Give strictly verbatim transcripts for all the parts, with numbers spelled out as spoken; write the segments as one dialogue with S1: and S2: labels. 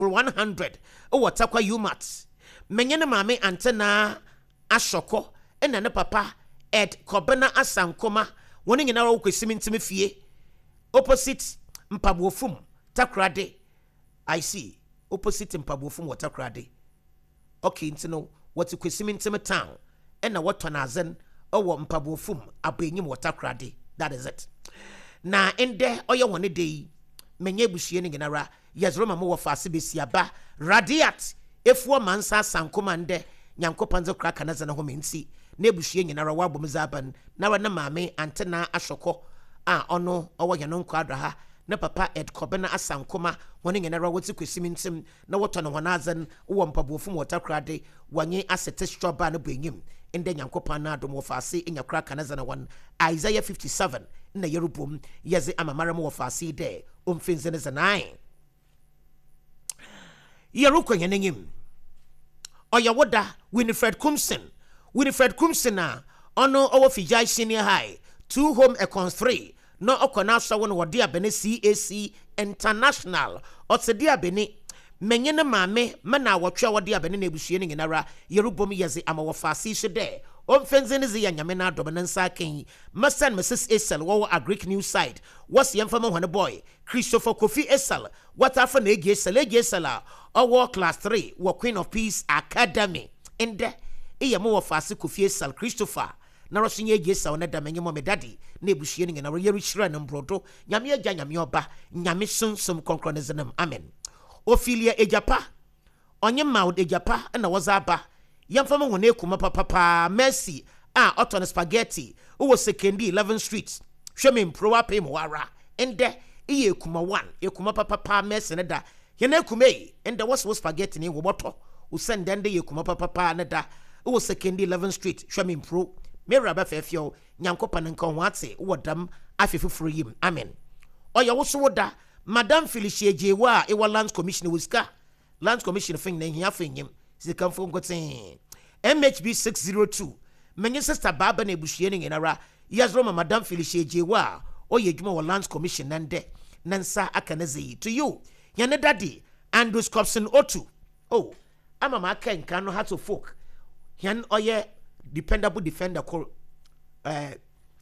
S1: one hundred o watakwa Umat menyene maame antena ashoko ena ne papa Ed Kobena Asankoma woni nyina wo kwesimi ntime fie opposite Mpabuofum Takrade. I see opposite Mpabuofum Takrade. Okay, ntino what kwesimi ntime town ena watonazen owo Mpabuofum abenyim Takrade. That is it. Na ende oya woni dey menye buhie ne nyinara Yezroma mo wafase besiaba Radiat efuo mansa Sankoma nde nyankopanzo kraka na zana ho mensi na buhie nyinara wa bom zaban na wa na maame antena ashoko a ono owo ye no nkwadra ha na papa Ed Kobena Asankoma woni nyinara woti kwesimi ntim na woto no honazan wo Mpabuofum Takrade wanye asete stroba na benyim ende nyankopan na adom wafase enya kraka na zana wan Isaiah fifty-seven na yerubum yeze amamara mo wafase de omfinze ne zanai yeruko yenengim Oyawoda Winifred Kumson Winifred Kumson na ono owo Fijai Senior High two home econs three no okona so won wode abene C A C International otsedi abene menye ne maame mana wotwe wode abene na ebuhie ne nyinara yerubom yeze amawofase hwede omfenze ne ze yanyame na adom ne nsa kan Masan Missus Esel wo Agric News side was yemfama hone boy Christopher Kofi Esel what afa na ege Esel ege Esel owo class three wo Queen of Peace Academy ende iyemo wo fase Kofi Esel Christopher na rosunye ege Esel na da menye mo medadi na ebuhie ne nyinara yeru hira ne mbrodo nyame agya nyame oba nyame sonsom konkronezenam amen Ophelia Ejapa onye maud Ejapa na wazaba yamfama wona ekuma papa Mercy a otone spaghetti wo second eleventh street hweme mpro wa pem wara ende iye ekuma one ekuma papa Mercy ne da yena ekuma yi ende wo spaghetti ne wo boto wo sende ende ekuma papa ne da wo second eleventh street hweme mpro mera ba fefio nyankopa ne nko ho ate wo dam afefufuru yim amen oya wo so woda Madam Felicia Jewa e wa Lands Commission wiska Lands Commission fin na hia fenyim sikamfo ngoten M H B six oh two menye sister baba na ebuhie ne nyinara Yezroma Madam Felicia Jewa o ye dwuma wa Lands Commission nande nansa akaneze to you yene daddy Andrews Cobson Otu oh ama ma aka nka no Heart of Folk yan oye dependable defender call eh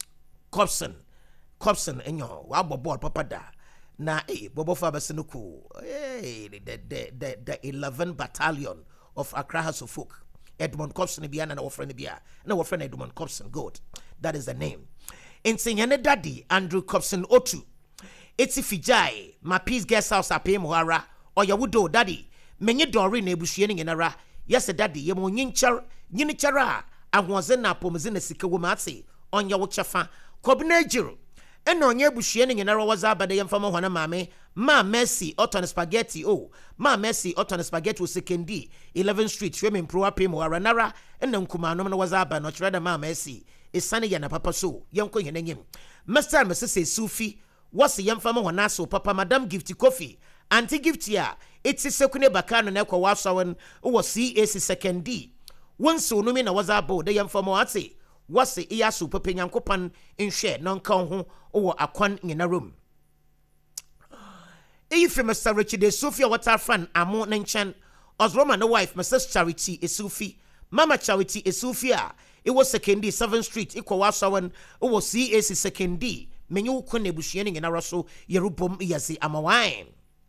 S1: Cobson Cobson enyo wa bobo papa da na eh bobo fa basenuku eh the the the, the eleven battalion of Accra Heart of Folk Edmund Cobson biana na wofrene bia na wofrene Edmund Cobson good that is the name in sinyane daddy Andrew Cobson Otu eti Fijai my peace guest house apem wara oyawudo daddy menye dori na ebuhie ne nyinara yes daddy ye mo nyinchar nyinichara ahwoze na pomze na sika wo mate onye wo chefa kobna ejiro eno onye ebuhie ne nyinara waza abade yemfama hwana maame ma Mercy otone spaghetti oh ma Mercy otone spaghetti wo sekendi eleventh street hweme mpro apem wara nara ena nkuma no na waza aba no kire da ma Mercy esane ya na papa so yenko yenanyem Mister Missus Sufi wasi yemfama hwana so papa Madam Gifty Coffee anti Gifty a eti sekune bakano na kwa wasawen wo C A C sekendi wonso no me na waza aba de yemfama wate wasi iya so papa nyankopan nhwe no nka ho wo akwan nyina room If Mister Richard Sophia water fan amo nenchan Osroma no wife Missus Charity Esufi Mama Charity Esufia it was sekendi seventh street ikwa wasawen wo C A C sekendi menyu kone buhie ne nyina raso yerubom yasi amawine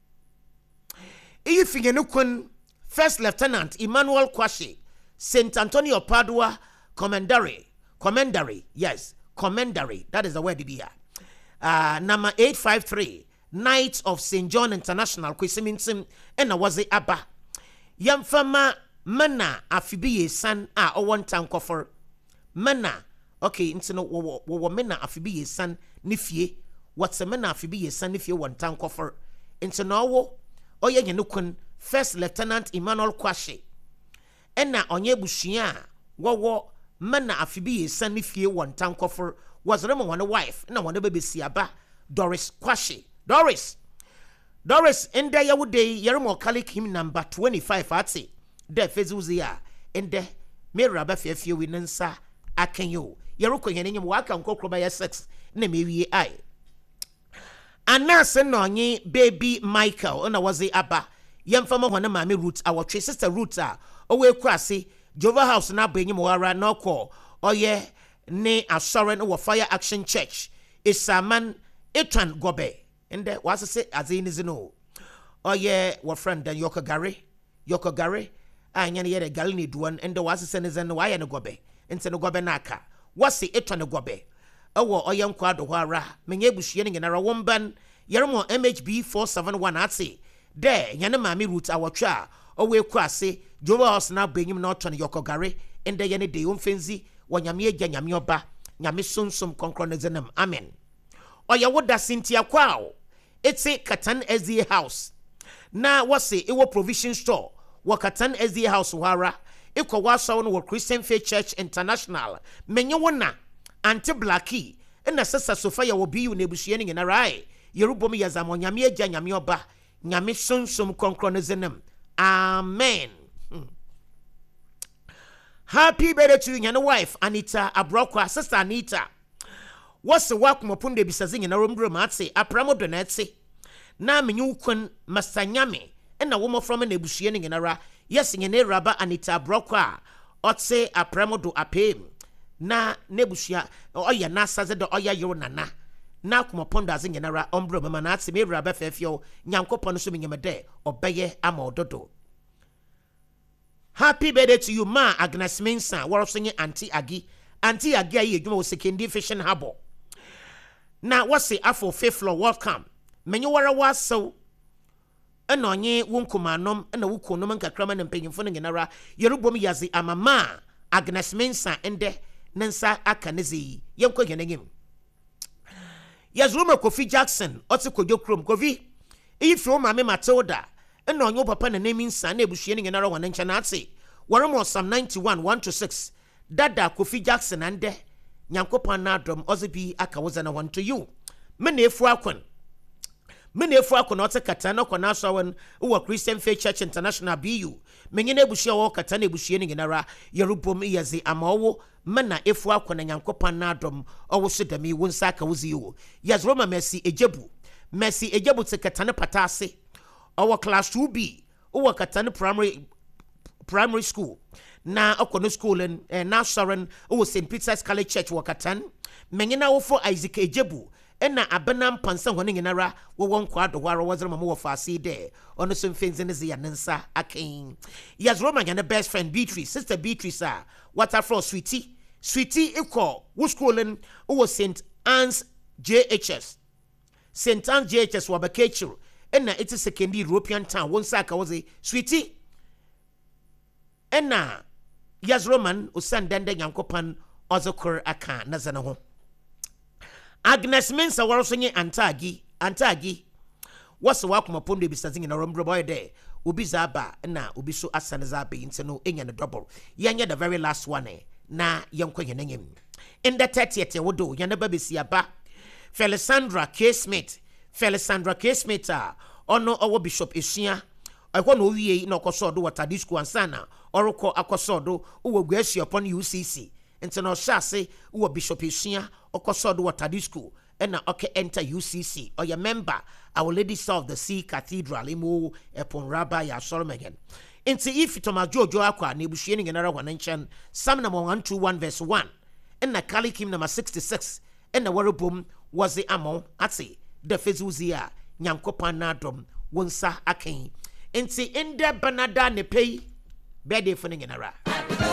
S1: If you kun First Lieutenant Emmanuel Kwashi Saint Antonio Padua Commentary Commentary yes Commentary that is the word here uh number eight five three Knights of Saint John International kwesimintim ena waze aba yamfama mana afibiye san a owontan kofor mana okay ntino wo wo mana afibiye san nifie what's mana afibiye san nifie wontan kofor ntino wo oye yenukun First Lieutenant Emmanuel Kwashi ena onye bushia wo mana afibiye san nifie wontan kofor was remo one wife na one baby siaba Doris Kwashi Doris Doris ende ya wude yeremo kalik him number twenty-five ati de fezuzia ende mera ba fiafie wi nsa akenyo yeroko yenenyem waka nkokroba ya six na mewie ai anase no onye baby Michael na wazi aba yemfama hwana maame root awotwe sister root a owe kurase Jehovah House na abanyim wara na okọ oye ne asore no fire action church isaman etwan gobe ende wasese azini no oye wo friend dan yokogare yokogare anya ne yere galini duan ende wasese ne zen wa ye ne gobe ente ne gobe na aka wase etwan gobe ewo oye nkwado ho ara menye ebuhie ne nyenara womban yeremo M H B four seven one ate de nyane maame root awotwe a owe kurase Jehovah House na abanyim na otone yokogare ende ye ne de omfenzi wanyame agya nyame oba nyame sonsom konkro ne zenam amen oya woda Cynthia kwao etse Katan S D A House na wase ewo provision store wo Katan S D A House wara ekwa wasawo no wo Christian Faith Church International menye wona anti blackie na sesa Sofia wo biu na ebusuye ne na rai yerubom yazamo nyame agya nyame oba nyame sonsom konkro ne zenam amen. hmm. Happy birthday to you, your wife Anita Abrokwa, sister Anita. What's the work Mopunde Bisazing in a room room at say, a pramo donetsi? Na menu kun Masanyame, and a woman from an ebushiening in a ra, yes, in a rabba Anita Abrokwa, or say a pramo do a pay. Na nebushia, or ya nasa the oya yonana. Na kumopunda zing in a ra, ombro manatsi, me rabba fefio, nyanko ponusuming in a day, or baye amo dodo. Happy birthday to you, Ma Agnes Mensa. We're singing Auntie Agi. Auntie Agi, you know, second fishing harbor. Now, what's the Afro fifth floor? Welcome. Many were was so. And on ye won't come on, and a wukonoman kakraman and paying for an era. Yerubom yazi amama Agnes Mensa and de Nansa Akanezi. Yanko yanagim. Yes, rumor Kofi Jackson, Otto Kodokrum Kofi. If you mamma Matilda. And on your papa and naming son, ebushiening another one and chanatsi. Waramo Psalm ninety-one, one to six. Dada Kofi Jackson and de Nyankopan Nadrum Ozibi Akawazana one to you. Mene Fuakon. Mene Fuakon Ota Katana Konasawan, who are Christian Faith Church International B U. Mengene Bushia or Katana Bushianing in Ara, Yerubum Yazi Amawo, Mana Efuakon and Yankopan Nadrum, or Sidami, Wunsaka was you. Yas Roma Messi Ejebu. Messi Ejebu to Katana Patasi. Our class two B, our Katana primary primary school. Na okono school and uh, now Sharon, our Saint Peter's College Church Wakatan. Mengena ofo Isaac Ejebu. Ena abenam pansa honing inara wo won kwado waro was mama wo fa see there. Ono some things in the yanensa akin. Yes, Roman and the best friend Beatrice, sister Beatrice ah. Water for sweetie. Sweetie equal wo school and our Saint Anne's J H S. Saint Anne's J H S wabakechuru. Ena it is second European town one saka was a sweetie. Ena Yas Roman usandende yankopan ozokor aka nazana ho. Agnes Mensa warosonye antagi antagi what's work mapondo bisazing in a room boy there ubi zaba na ubi so asana zaba into no enya the double yanya the very last one eh na yanko yenengem in the thirtieth wodo yana babesi aba Felisandra K. Smith Felisandra K. Smith ah ono owo Bishop Esia ekwo no wie na okosodo water disco ansana oroko akosodo uwo guasi upon U C C into no shase uwo Bishop Esia okosodo water disco and na okay enter U C C or your member Our Lady of the Sea Cathedral imu upon Rabbi ya Solomon into if Thomas Jojo akwa na ebushiening another one ancient Psalm number one twenty-one verse one and na Kalikim number sixty-six and the warubum was the amon ati the fezuzia nyankopan nadom wonsa akin. Inti inde banada ne pay bede funing in a ra.